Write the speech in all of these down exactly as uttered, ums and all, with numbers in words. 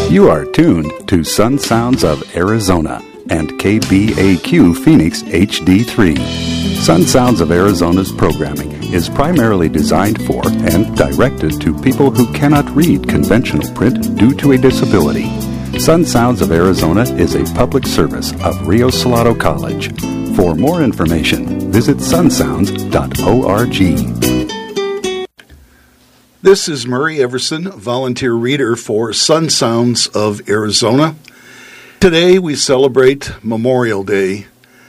You are tuned to Sun Sounds of Arizona and K B A Q Phoenix H D three. Sun Sounds of Arizona's programming is primarily designed for and directed to people who cannot read conventional print due to a disability. Sun Sounds of Arizona is a public service of Rio Salado College. For more information, visit sun sounds dot org. This is Murray Everson, volunteer reader for Sun Sounds of Arizona. Today we celebrate Memorial Day,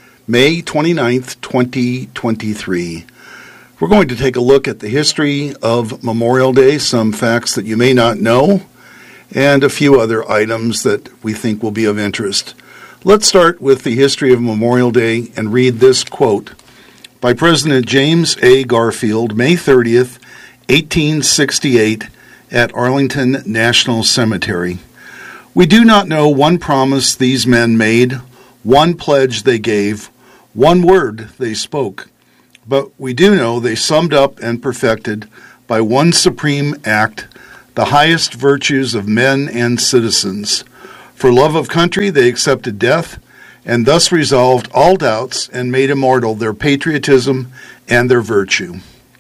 May twenty-ninth, twenty twenty-three. We're going to take a look at the history of Memorial Day, some facts that you may not know, and a few other items that we think will be of interest. Let's start with the history of Memorial Day and read this quote by President James A. Garfield, May thirtieth, eighteen sixty-eight, at Arlington National Cemetery. We do not know one promise these men made, one pledge they gave, one word they spoke, but we do know they summed up and perfected by one supreme act the highest virtues of men and citizens. For love of country, they accepted death, and thus resolved all doubts and made immortal their patriotism and their virtue.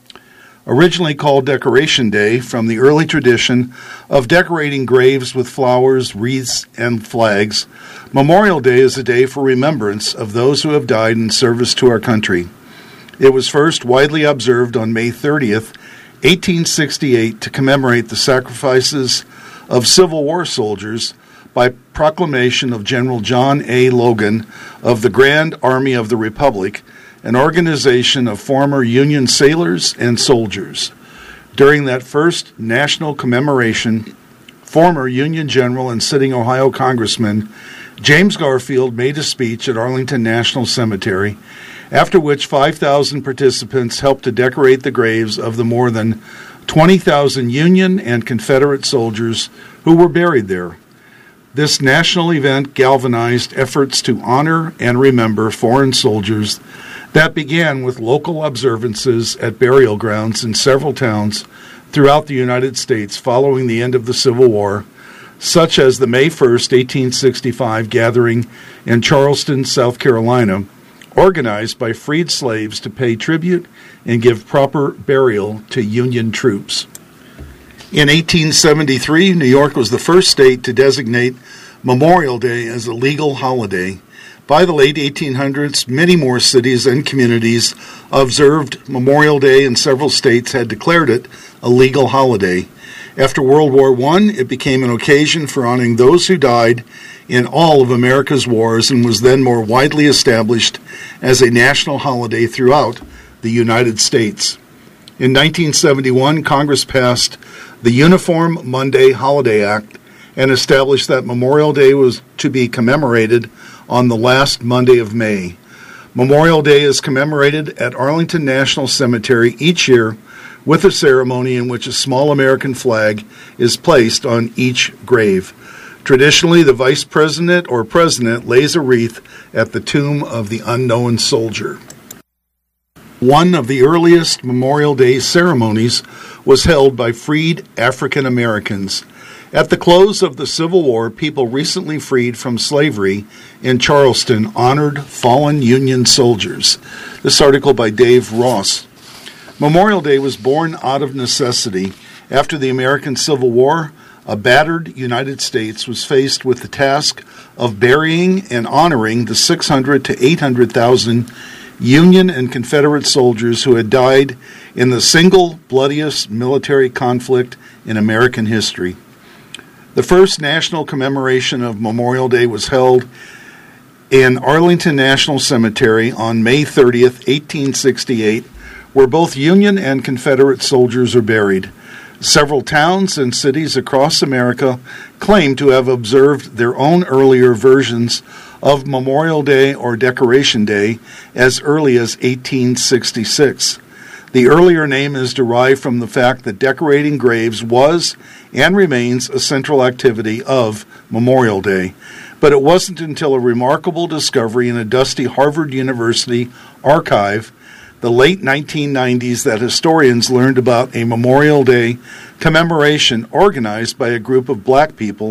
Originally called Decoration Day, from the early tradition of decorating graves with flowers, wreaths, and flags, Memorial Day is a day for remembrance of those who have died in service to our country. It was first widely observed on May thirtieth, eighteen sixty-eight, to commemorate the sacrifices of Civil War soldiers by proclamation of General John A. Logan of the Grand Army of the Republic, an organization of former Union sailors and soldiers. During that first national commemoration, former Union General and sitting Ohio Congressman James Garfield made a speech at Arlington National Cemetery, after which five thousand participants helped to decorate the graves of the more than twenty thousand Union and Confederate soldiers who were buried there. This national event galvanized efforts to honor and remember foreign soldiers that began with local observances at burial grounds in several towns throughout the United States following the end of the Civil War, such as the May first, eighteen sixty-five gathering in Charleston, South Carolina, organized by freed slaves to pay tribute and give proper burial to Union troops. In eighteen seventy-three, New York was the first state to designate Memorial Day as a legal holiday. By the late eighteen hundreds, many more cities and communities observed Memorial Day, and several states had declared it a legal holiday. After World War One, it became an occasion for honoring those who died in all of America's wars and was then more widely established as a national holiday throughout the United States. In nineteen seventy-one, Congress passed the Uniform Monday Holiday Act and established that Memorial Day was to be commemorated on the last Monday of May. Memorial Day is commemorated at Arlington National Cemetery each year with a ceremony in which a small American flag is placed on each grave. Traditionally, the vice president or president lays a wreath at the tomb of the unknown soldier. One of the earliest Memorial Day ceremonies was held by freed African Americans. At the close of the Civil War, people recently freed from slavery in Charleston honored fallen Union soldiers. This article by Dave Ross. Memorial Day was born out of necessity. After the American Civil War, a battered United States was faced with the task of burying and honoring the six hundred to eight hundred thousand Union and Confederate soldiers who had died in the single bloodiest military conflict in American history. The first national commemoration of Memorial Day was held in Arlington National Cemetery on May thirtieth, eighteen sixty-eight, where both Union and Confederate soldiers are buried. Several towns and cities across America claim to have observed their own earlier versions of Memorial Day or Decoration Day as early as eighteen sixty-six. The earlier name is derived from the fact that decorating graves was and remains a central activity of Memorial Day. But it wasn't until a remarkable discovery in a dusty Harvard University archive, the late nineteen nineties, that historians learned about a Memorial Day commemoration organized by a group of black people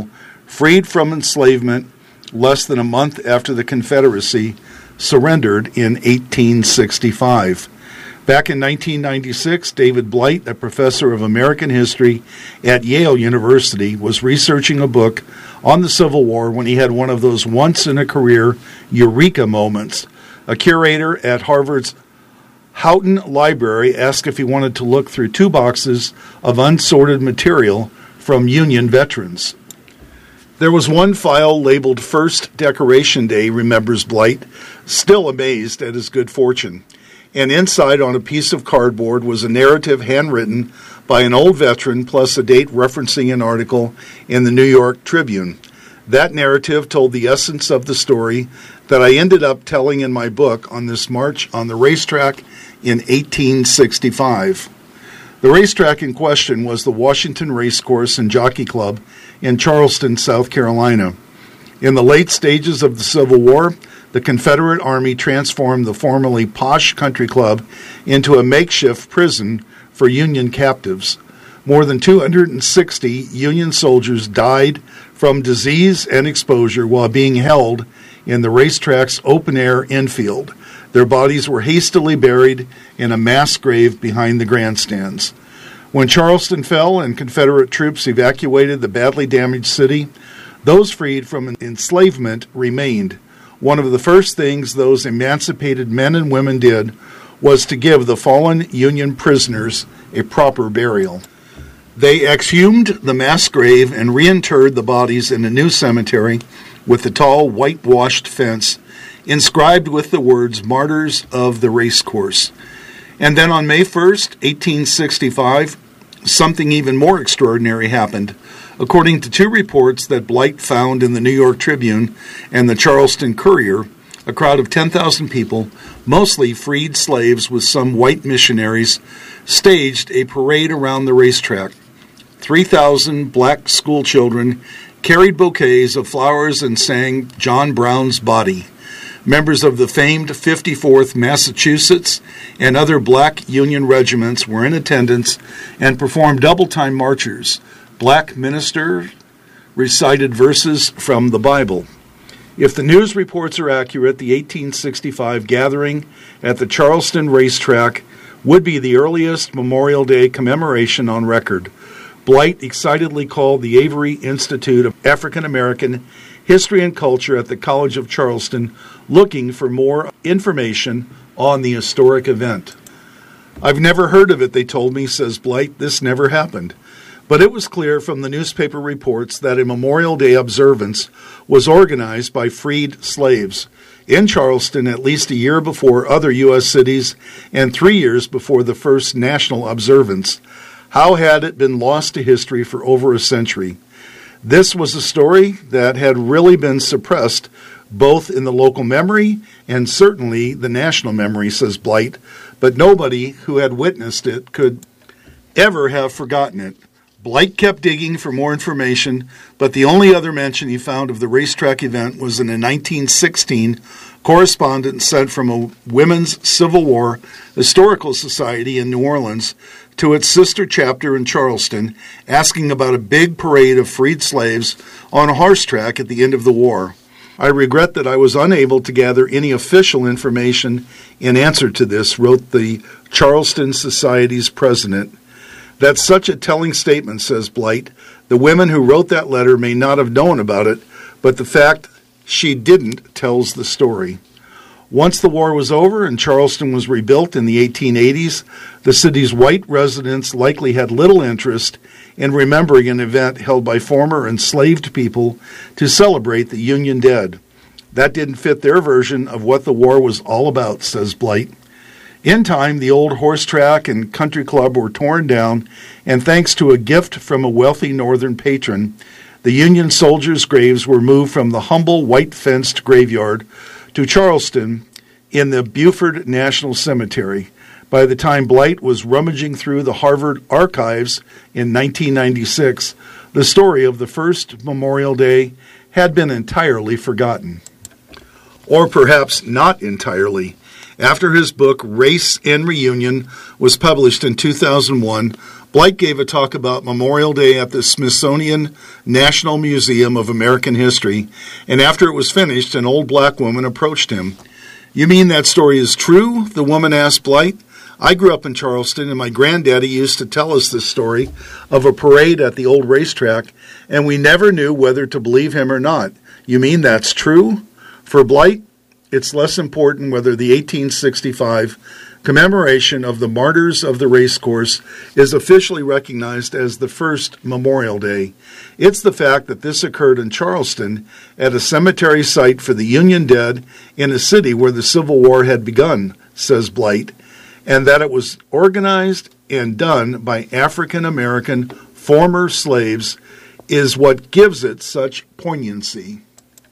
freed from enslavement less than a month after the Confederacy surrendered in eighteen sixty-five. Back in nineteen ninety-six, David Blight, a professor of American history at Yale University, was researching a book on the Civil War when he had one of those once-in-a-career eureka moments. A curator at Harvard's Houghton Library asked if he wanted to look through two boxes of unsorted material from Union veterans. There was one file labeled First Decoration Day, remembers Blight, still amazed at his good fortune. And inside on a piece of cardboard was a narrative handwritten by an old veteran plus a date referencing an article in the New York Tribune. That narrative told the essence of the story that I ended up telling in my book on this march on the racetrack in eighteen sixty-five. The racetrack in question was the Washington Racecourse and Jockey Club in Charleston, South Carolina. In the late stages of the Civil War, the Confederate Army transformed the formerly posh country club into a makeshift prison for Union captives. More than two hundred sixty Union soldiers died from disease and exposure while being held in the racetrack's open-air infield. Their bodies were hastily buried in a mass grave behind the grandstands. When Charleston fell and Confederate troops evacuated the badly damaged city, those freed from enslavement remained. One of the first things those emancipated men and women did was to give the fallen Union prisoners a proper burial. They exhumed the mass grave and reinterred the bodies in a new cemetery with a tall whitewashed fence inscribed with the words Martyrs of the Racecourse. And then on May first, eighteen sixty-five, something even more extraordinary happened. According to two reports that Blight found in the New York Tribune and the Charleston Courier, a crowd of ten thousand people, mostly freed slaves with some white missionaries, staged a parade around the racetrack. three thousand black school children carried bouquets of flowers and sang John Brown's Body. Members of the famed fifty-fourth Massachusetts and other black Union regiments were in attendance and performed double-time marchers. Black ministers recited verses from the Bible. If the news reports are accurate, the eighteen sixty-five gathering at the Charleston racetrack would be the earliest Memorial Day commemoration on record. Blight excitedly called the Avery Institute of African American History and Culture at the College of Charleston looking for more information on the historic event. I've never heard of it, they told me, says Blight. This never happened. But it was clear from the newspaper reports that a Memorial Day observance was organized by freed slaves in Charleston at least a year before other U S cities and three years before the first national observance. How had it been lost to history for over a century? This was a story that had really been suppressed both in the local memory and certainly the national memory, says Blight, but nobody who had witnessed it could ever have forgotten it. Blight kept digging for more information, but the only other mention he found of the racetrack event was in a nineteen sixteen correspondence sent from a Women's Civil War Historical Society in New Orleans to its sister chapter in Charleston, asking about a big parade of freed slaves on a horse track at the end of the war. I regret that I was unable to gather any official information in answer to this, wrote the Charleston Society's president. That's such a telling statement, says Blight. The women who wrote that letter may not have known about it, but the fact she didn't tells the story. Once the war was over and Charleston was rebuilt in the eighteen eighties, the city's white residents likely had little interest in remembering an event held by former enslaved people to celebrate the Union dead. That didn't fit their version of what the war was all about, says Blight. In time, the old horse track and country club were torn down, and thanks to a gift from a wealthy northern patron, the Union soldiers' graves were moved from the humble white-fenced graveyard to Charleston in the Buford National Cemetery. By the time Blight was rummaging through the Harvard archives in nineteen ninety-six, the story of the first Memorial Day had been entirely forgotten. Or perhaps not entirely. After his book, Race and Reunion, was published in two thousand one, Blight gave a talk about Memorial Day at the Smithsonian National Museum of American History, and after it was finished, an old black woman approached him. "You mean that story is true?" the woman asked Blight. "I grew up in Charleston, and my granddaddy used to tell us this story of a parade at the old racetrack, and we never knew whether to believe him or not. You mean that's true?" For Blight, it's less important whether the eighteen sixty-five commemoration of the Martyrs of the Racecourse is officially recognized as the first Memorial Day. It's the fact that this occurred in Charleston at a cemetery site for the Union dead in a city where the Civil War had begun, says Blight, and that it was organized and done by African American former slaves is what gives it such poignancy.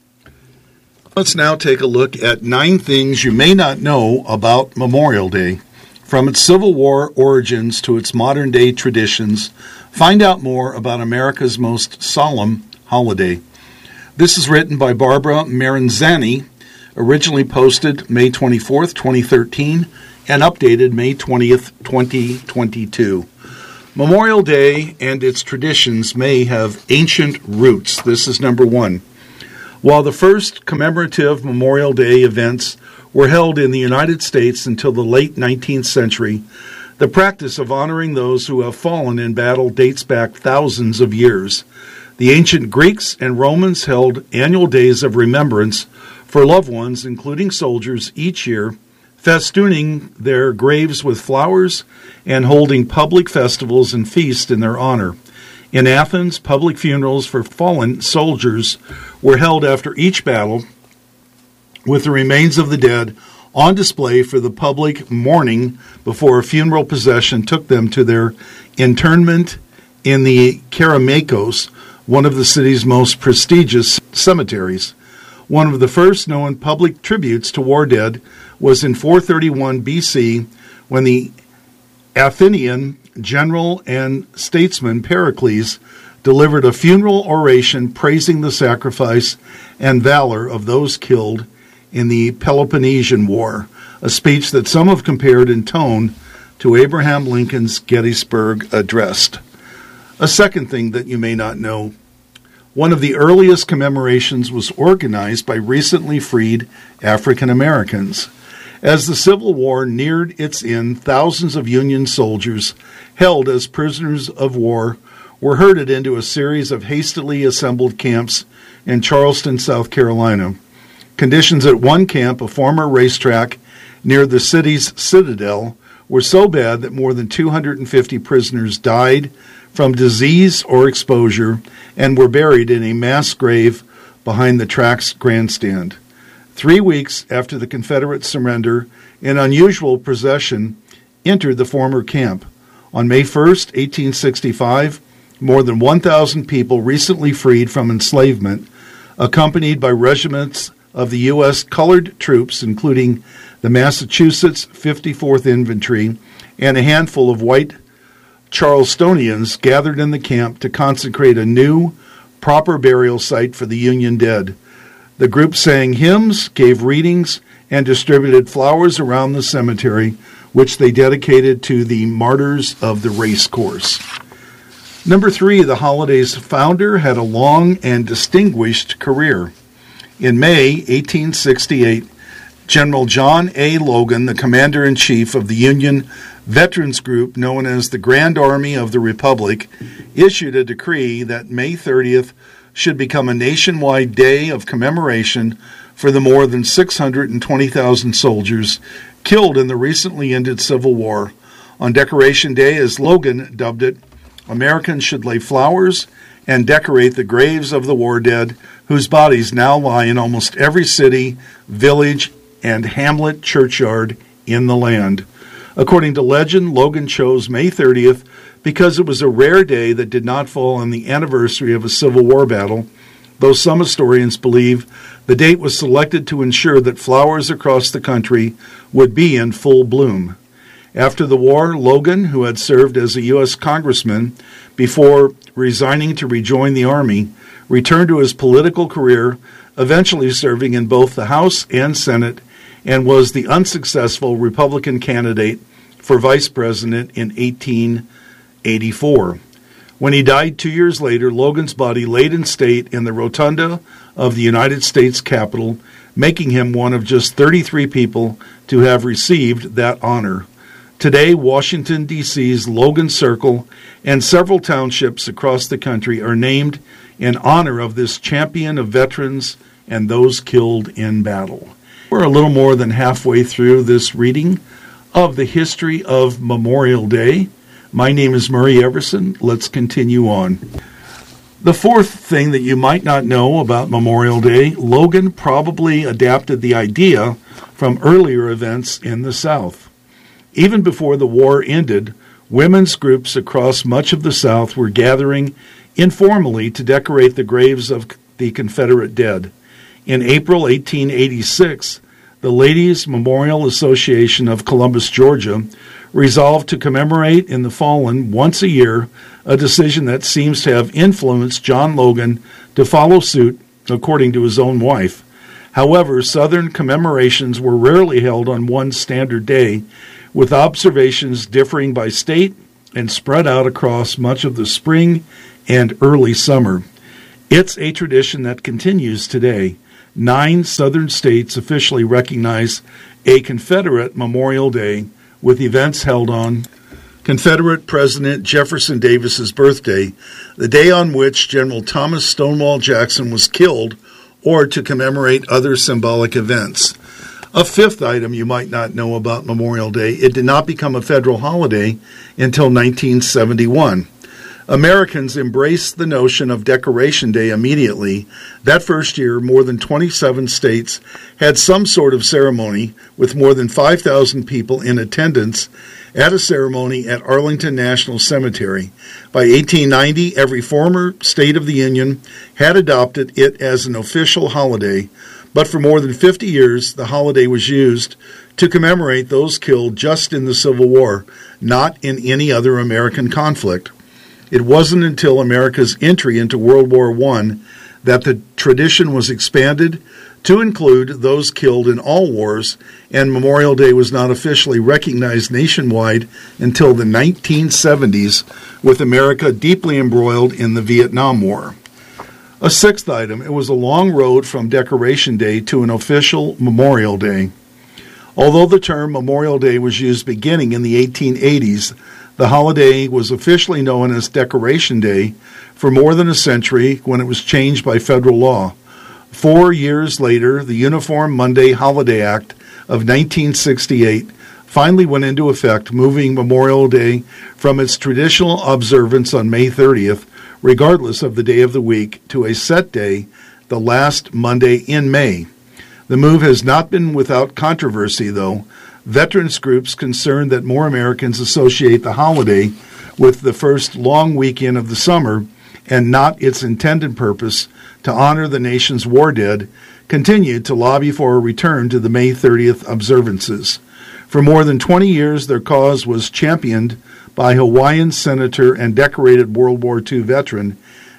Let's now take a look at nine things you may not know about Memorial Day. From its Civil War origins to its modern-day traditions, find out more about America's most solemn holiday. This is written by Barbara Maranzani, originally posted May twenty-fourth, twenty thirteen, and updated May twentieth, twenty twenty-two. Memorial Day and its traditions may have ancient roots. This is number one. While the first commemorative Memorial Day events were held in the United States until the late nineteenth century, the practice of honoring those who have fallen in battle dates back thousands of years. The ancient Greeks and Romans held annual days of remembrance for loved ones, including soldiers, each year, festooning their graves with flowers and holding public festivals and feasts in their honor. In Athens, public funerals for fallen soldiers were held after each battle, with the remains of the dead on display for the public mourning before a funeral procession took them to their internment in the Kerameikos, one of the city's most prestigious cemeteries. One of the first known public tributes to war dead was in four thirty-one B C, when the Athenian general and statesman Pericles delivered a funeral oration praising the sacrifice and valor of those killed in the Peloponnesian War, a speech that some have compared in tone to Abraham Lincoln's Gettysburg Address. A second thing that you may not know: one of the earliest commemorations was organized by recently freed African Americans. As the Civil War neared its end, thousands of Union soldiers held as prisoners of war were herded into a series of hastily assembled camps in Charleston, South Carolina. Conditions at one camp, a former racetrack near the city's citadel, were so bad that more than two hundred fifty prisoners died from disease or exposure and were buried in a mass grave behind the track's grandstand. Three weeks after the Confederate surrender, an unusual procession entered the former camp. On May first, eighteen sixty-five, more than one thousand people recently freed from enslavement, accompanied by regiments of the U S colored troops, including the Massachusetts fifty-fourth Infantry, and a handful of white Charlestonians, gathered in the camp to consecrate a new, proper burial site for the Union dead. The group sang hymns, gave readings, and distributed flowers around the cemetery, which they dedicated to the Martyrs of the Racecourse. Number three, the holiday's founder had a long and distinguished career. In May eighteen sixty-eight, General John A. Logan, the commander-in-chief of the Union Veterans Group known as the Grand Army of the Republic, issued a decree that May thirtieth should become a nationwide day of commemoration for the more than six hundred twenty thousand soldiers killed in the recently ended Civil War. On Decoration Day, as Logan dubbed it, Americans should lay flowers and decorate the graves of the war dead, whose bodies now lie in almost every city, village, and hamlet churchyard in the land. According to legend, Logan chose May thirtieth because it was a rare day that did not fall on the anniversary of a Civil War battle, though some historians believe the date was selected to ensure that flowers across the country would be in full bloom. After the war, Logan, who had served as a U S congressman before resigning to rejoin the Army, returned to his political career, eventually serving in both the House and Senate, and was the unsuccessful Republican candidate for vice president in eighteen eighty-four. When he died two years later, Logan's body laid in state in the rotunda of the United States Capitol, making him one of just thirty-three people to have received that honor. Today, Washington, D C's Logan Circle and several townships across the country are named in honor of this champion of veterans and those killed in battle. We're a little more than halfway through this reading of the history of Memorial Day. My name is Murray Everson. Let's continue on. The fourth thing that you might not know about Memorial Day, Logan probably adapted the idea from earlier events in the South. Even before the war ended, women's groups across much of the South were gathering informally to decorate the graves of the Confederate dead. In April eighteen eighty-six, the Ladies' Memorial Association of Columbus, Georgia, resolved to commemorate in the fallen once a year, a decision that seems to have influenced John Logan to follow suit, according to his own wife. However, Southern commemorations were rarely held on one standard day, with observations differing by state and spread out across much of the spring and early summer. It's a tradition that continues today. Nine Southern states officially recognize a Confederate Memorial Day, with events held on Confederate President Jefferson Davis's birthday, the day on which General Thomas Stonewall Jackson was killed, or to commemorate other symbolic events. A fifth item you might not know about Memorial Day, it did not become a federal holiday until nineteen seventy-one. Americans embraced the notion of Decoration Day immediately. That first year, more than twenty-seven states had some sort of ceremony, with more than five thousand people in attendance at a ceremony at Arlington National Cemetery. By eighteen ninety, every former state of the Union had adopted it as an official holiday, but for more than fifty years, the holiday was used to commemorate those killed just in the Civil War, not in any other American conflict. It wasn't until America's entry into World War One that the tradition was expanded to include those killed in all wars, and Memorial Day was not officially recognized nationwide until the nineteen seventies, with America deeply embroiled in the Vietnam War. A sixth item, it was a long road from Decoration Day to an official Memorial Day. Although the term Memorial Day was used beginning in the eighteen eighties, the holiday was officially known as Decoration Day for more than a century, when it was changed by federal law. Four years later, the Uniform Monday Holiday Act of nineteen sixty-eight finally went into effect, moving Memorial Day from its traditional observance on May thirtieth, regardless of the day of the week, to a set day, the last Monday in May. The move has not been without controversy, though. Veterans groups concerned that more Americans associate the holiday with the first long weekend of the summer and not its intended purpose to honor the nation's war dead continued to lobby for a return to the May thirtieth observances. For more than twenty years, their cause was championed by Hawaiian senator and decorated World War Two veteran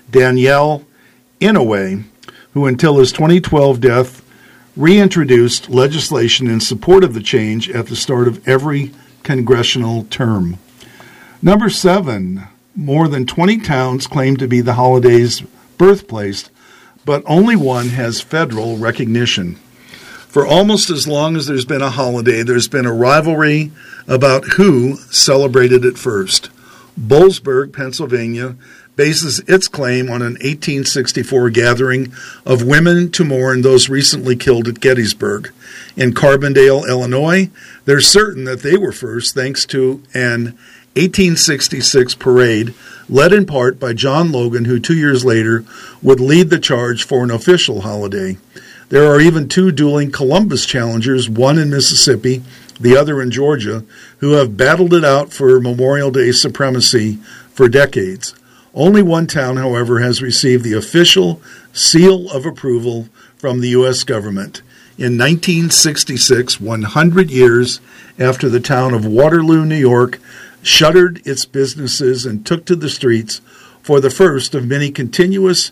Daniel Inouye, who until his twenty twelve death reintroduced legislation in support of the change at the start of every congressional term. Number seven, more than twenty towns claim to be the holiday's birthplace, but only one has federal recognition. For almost as long as there's been a holiday, there's been a rivalry about who celebrated it first. Boalsburg, Pennsylvania, bases its claim on an eighteen sixty-four gathering of women to mourn those recently killed at Gettysburg. In Carbondale, Illinois, they're certain that they were first thanks to an eighteen sixty-six parade led in part by John Logan, who two years later would lead the charge for an official holiday. There are even two dueling Columbus challengers, one in Mississippi, the other in Georgia, who have battled it out for Memorial Day supremacy for decades. Only one town, however, has received the official seal of approval from the U S government. In nineteen sixty-six, one hundred years after the town of Waterloo, New York, shuttered its businesses and took to the streets for the first of many continuous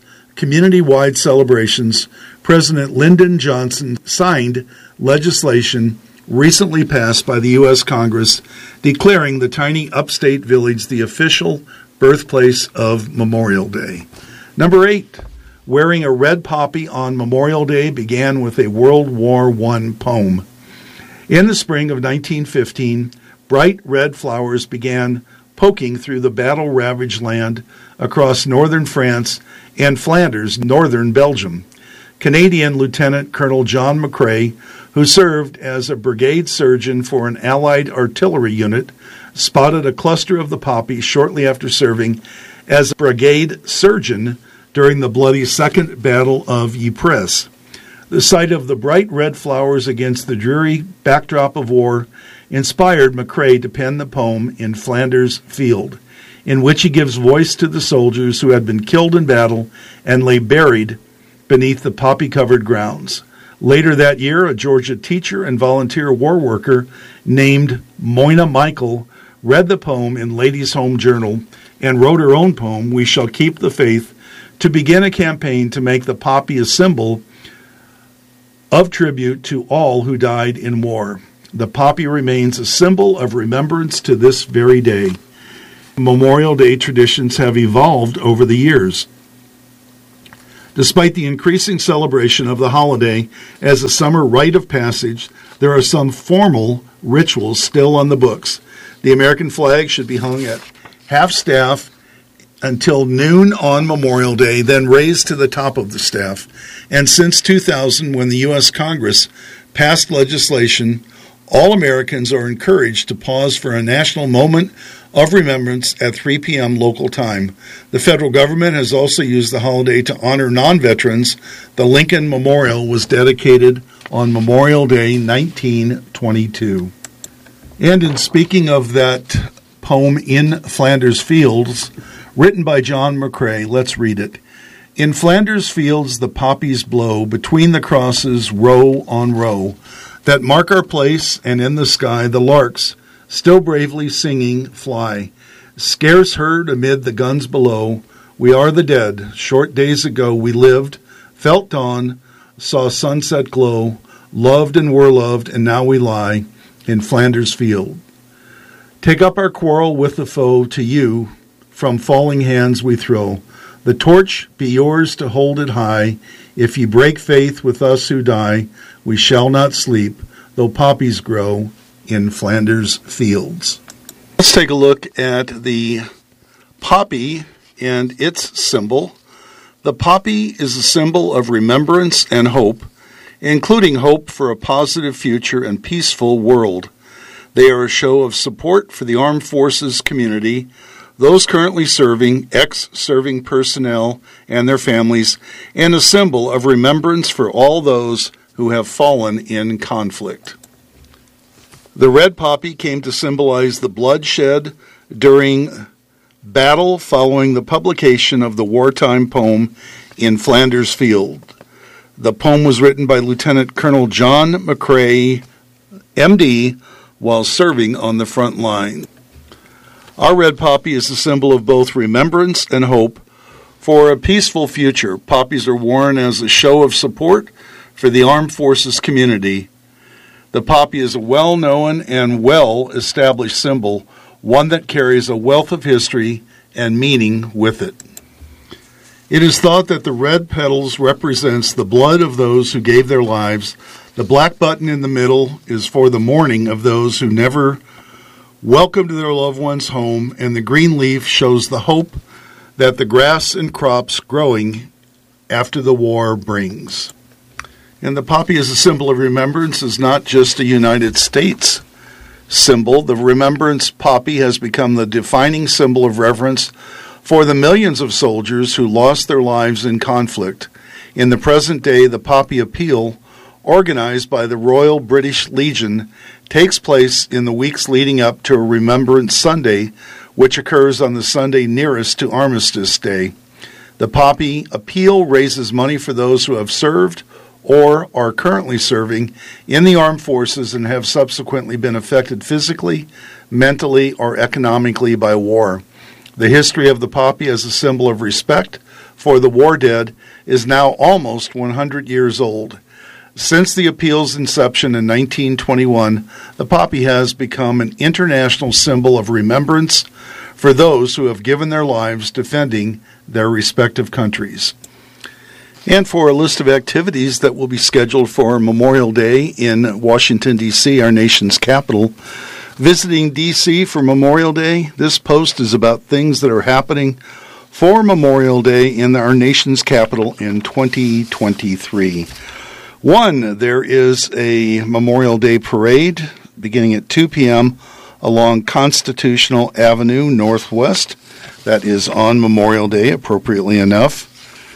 community-wide celebrations, President Lyndon Johnson signed legislation recently passed by the U S Congress, declaring the tiny upstate village the official birthplace of Memorial Day. Number eight, wearing a red poppy on Memorial Day began with a World War One poem. In the spring of nineteen fifteen, bright red flowers began poking through the battle-ravaged land across northern France and Flanders, northern Belgium. Canadian Lieutenant Colonel John McCrae, who served as a brigade surgeon for an Allied artillery unit, spotted a cluster of the poppies shortly after serving as a brigade surgeon during the bloody Second Battle of Ypres. The sight of the bright red flowers against the dreary backdrop of war inspired McCrae to pen the poem In Flanders Field, in which he gives voice to the soldiers who had been killed in battle and lay buried beneath the poppy-covered grounds. Later that year, a Georgia teacher and volunteer war worker named Moina Michael read the poem in Ladies' Home Journal and wrote her own poem, We Shall Keep the Faith, to begin a campaign to make the poppy a symbol of tribute to all who died in war. The poppy remains a symbol of remembrance to this very day. Memorial Day traditions have evolved over the years. Despite the increasing celebration of the holiday as a summer rite of passage, there are some formal rituals still on the books. The American flag should be hung at half-staff until noon on Memorial Day, then raised to the top of the staff. And since two thousand, when the U S Congress passed legislation, all Americans are encouraged to pause for a national moment of remembrance at three p.m. local time. The federal government has also used the holiday to honor non-veterans. The Lincoln Memorial was dedicated on Memorial Day nineteen twenty-two. And in speaking of that poem In Flanders Fields, written by John McCrae, let's read it. In Flanders fields the poppies blow, between the crosses row on row, that mark our place, and in the sky the larks, still bravely singing, fly. Scarce heard amid the guns below, we are the dead. Short days ago we lived, felt dawn, saw sunset glow, loved and were loved, and now we lie in Flanders field. Take up our quarrel with the foe, to you from falling hands we throw. The torch be yours to hold it high. If ye break faith with us who die, we shall not sleep, though poppies grow in Flanders fields. Let's take a look at the poppy and its symbol. The poppy is a symbol of remembrance and hope, including hope for a positive future and peaceful world. They are a show of support for the armed forces community, those currently serving, ex-serving personnel and their families, and a symbol of remembrance for all those who have fallen in conflict. The red poppy came to symbolize the bloodshed during battle following the publication of the wartime poem In Flanders Field. The poem was written by Lieutenant Colonel John McCrae, M D, while serving on the front line. Our red poppy is a symbol of both remembrance and hope for a peaceful future. Poppies are worn as a show of support for the armed forces community. The poppy is a well-known and well-established symbol, one that carries a wealth of history and meaning with it. It is thought that the red petals represents the blood of those who gave their lives. The black button in the middle is for the mourning of those who never welcomed their loved ones home, and the green leaf shows the hope that the grass and crops growing after the war brings. And the poppy as a symbol of remembrance is not just a United States symbol. The remembrance poppy has become the defining symbol of reverence for the millions of soldiers who lost their lives in conflict. In the present day, the Poppy Appeal, organized by the Royal British Legion, takes place in the weeks leading up to a Remembrance Sunday, which occurs on the Sunday nearest to Armistice Day. The Poppy Appeal raises money for those who have served or are currently serving in the armed forces and have subsequently been affected physically, mentally, or economically by war. The history of the poppy as a symbol of respect for the war dead is now almost one hundred years old. Since the appeal's inception in nineteen twenty-one, the poppy has become an international symbol of remembrance for those who have given their lives defending their respective countries. And for a list of activities that will be scheduled for Memorial Day in Washington, D C, our nation's capital, visiting D C for Memorial Day, this post is about things that are happening for Memorial Day in our nation's capital in twenty twenty-three. One, there is a Memorial Day parade beginning at two p.m. along Constitutional Avenue Northwest. That is on Memorial Day, appropriately enough.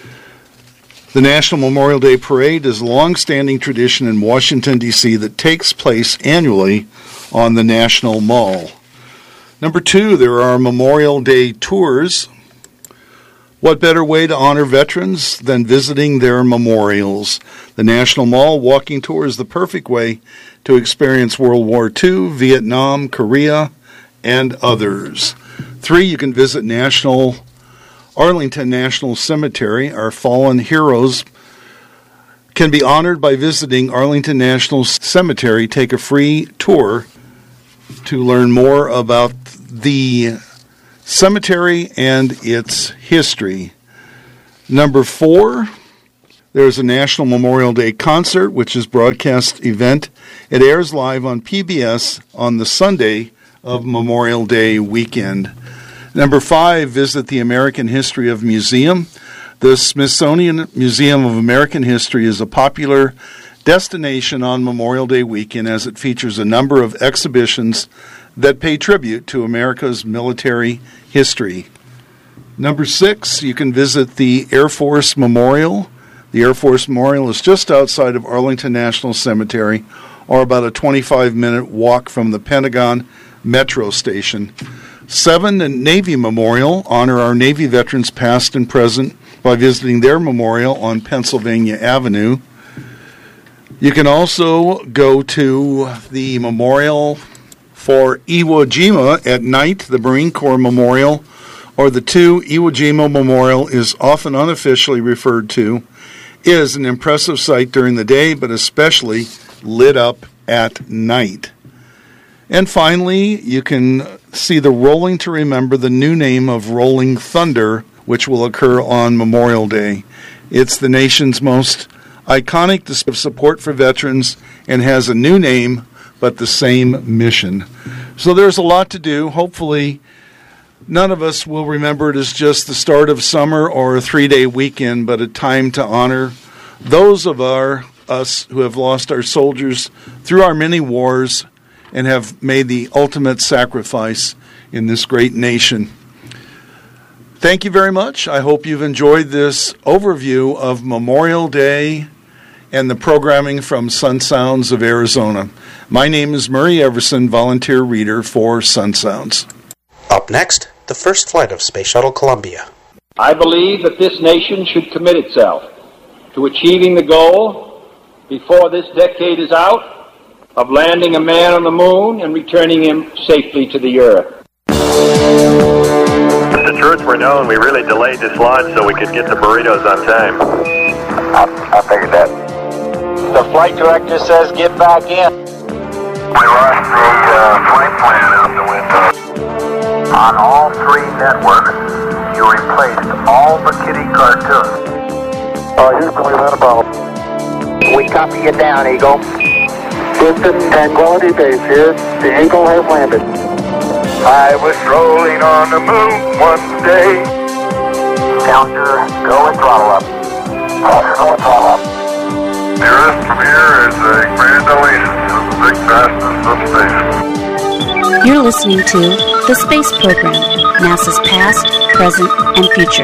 The National Memorial Day Parade is a long-standing tradition in Washington, D C that takes place annually on the National Mall. Number two, there are Memorial Day tours. What better way to honor veterans than visiting their memorials? The National Mall walking tour is the perfect way to experience World War Two, Vietnam, Korea, and others. Three, you can visit National Arlington National Cemetery. Our fallen heroes can be honored by visiting Arlington National Cemetery. Take a free tour to learn more about the cemetery and its history. Number four, there's a National Memorial Day concert, which is a broadcast event. It airs live on P B S on the Sunday of Memorial Day weekend. Number five, visit the American History of Museum. The Smithsonian Museum of American History is a popular destination on Memorial Day weekend as it features a number of exhibitions that pay tribute to America's military history. Number six, you can visit the Air Force Memorial. The Air Force Memorial is just outside of Arlington National Cemetery, or about a twenty-five minute walk from the Pentagon Metro Station. Seven, the Navy Memorial. Honor our Navy veterans past and present by visiting their memorial on Pennsylvania Avenue. You can also go to the memorial for Iwo Jima at night, the Marine Corps Memorial, or the two Iwo Jima Memorial is often unofficially referred to, is an impressive sight during the day, but especially lit up at night. And finally, you can see the Rolling to Remember, the new name of Rolling Thunder, which will occur on Memorial Day. It's the nation's most iconic display of support for veterans and has a new name, but the same mission. So there's a lot to do. Hopefully, none of us will remember it as just the start of summer or a three-day weekend, but a time to honor those of our us who have lost our soldiers through our many wars and have made the ultimate sacrifice in this great nation. Thank you very much. I hope you've enjoyed this overview of Memorial Day and the programming from Sun Sounds of Arizona. My name is Murray Everson, volunteer reader for Sun Sounds. Up next, the first flight of Space Shuttle Columbia. I believe that this nation should commit itself to achieving the goal, before this decade is out, of landing a man on the moon and returning him safely to the Earth. If the truth were known, we really delayed this launch so we could get the burritos on time. I, I figured that. The flight director says get back in. We lost the uh, flight plan out the window. On all three networks, you replaced all the kitty cartoons. Uh, Houston, we've had a problem. We copy you down, Eagle. Houston, Tranquility Base here. The Eagle has landed. I was rolling on the moon one day. Counter, go and throttle up. Counter, go and throttle up. The Earth from here is a grand oasis of the big vastness of space. You're listening to The Space Program, NASA's past, present, and future.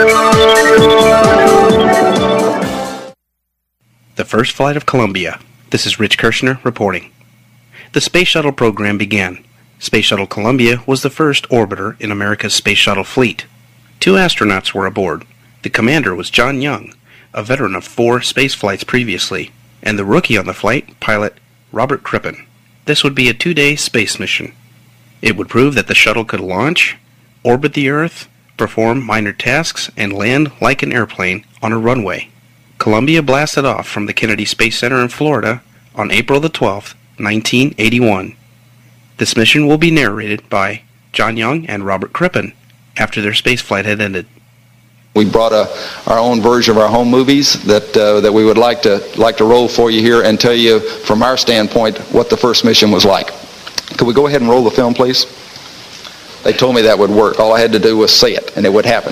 The first flight of Columbia. This is Rich Kirshner reporting. The Space Shuttle program began. Space Shuttle Columbia was the first orbiter in America's Space Shuttle fleet. Two astronauts were aboard. The commander was John Young, a veteran of four space flights previously, and the rookie on the flight, pilot Robert Crippen. This would be a two-day space mission. It would prove that the shuttle could launch, orbit the Earth, perform minor tasks, and land like an airplane on a runway. Columbia blasted off from the Kennedy Space Center in Florida on April the twelfth, nineteen eighty-one. This mission will be narrated by John Young and Robert Crippen after their spaceflight had ended. We brought a, our own version of our home movies that uh, that we would like to like to roll for you here and tell you from our standpoint what the first mission was like. Could we go ahead and roll the film, please? They told me that would work. All I had to do was say it, and it would happen.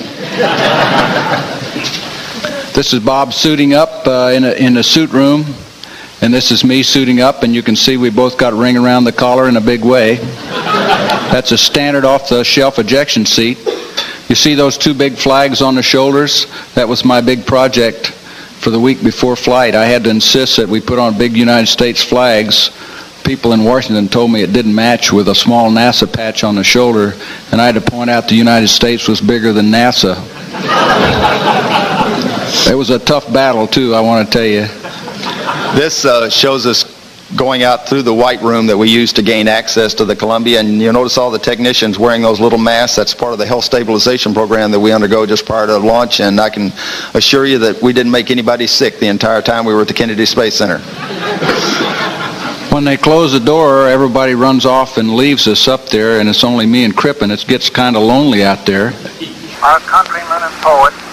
This is Bob suiting up uh, in a in a suit room, and this is me suiting up, and you can see we both got a ring around the collar in a big way. That's a standard off-the-shelf ejection seat. You see those two big flags on the shoulders? That was my big project for the week before flight. I had to insist that we put on big United States flags. People in Washington told me it didn't match with a small NASA patch on the shoulder, and I had to point out the United States was bigger than NASA. It was a tough battle, too, I want to tell you. This uh, shows us going out through the white room that we used to gain access to the Columbia, and you notice all the technicians wearing those little masks. That's part of the health stabilization program that we undergo just prior to launch, and I can assure you that we didn't make anybody sick the entire time we were at the Kennedy Space Center. When they close the door, everybody runs off and leaves us up there, and it's only me and Crippen. It gets kind of lonely out there. Our countryman and poet,